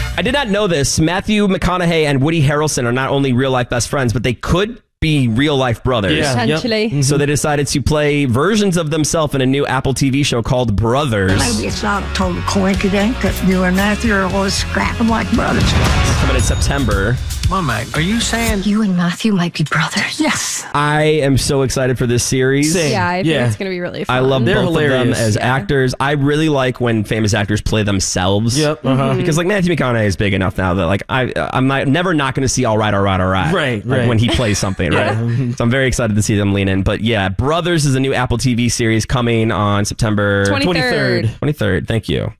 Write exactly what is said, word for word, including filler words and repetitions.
I did not know this. Matthew McConaughey and Woody Harrelson are not only real life best friends, but they could be real life brothers. Yeah, Potentially. Yep. Mm-hmm. So they decided to play versions of themselves in a new Apple T V show called Brothers. Maybe it's not a total coincidence that you and Matthew are always scrapping like brothers. Coming in September. Mama, are you saying You and Matthew might be brothers. Yes. I am so excited for this series. Same. Yeah, I think Yeah. it's going to be really fun. I love They're both of them hilarious. as Yeah. actors. I really like when famous actors play themselves. Yep. Uh-huh. Because like Matthew McConaughey is big enough now that like I I'm not, never not going to see all right, all right, all right. Right, Like right. when he plays something, right? So I'm very excited to see them lean in. But yeah, Brothers is a new Apple T V series coming on September twenty-third. twenty-third. Thank you.